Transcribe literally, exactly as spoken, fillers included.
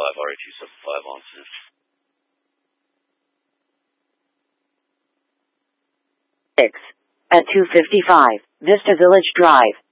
five R A two seven five on scene. six. At two fifty-five, Vista Village Drive.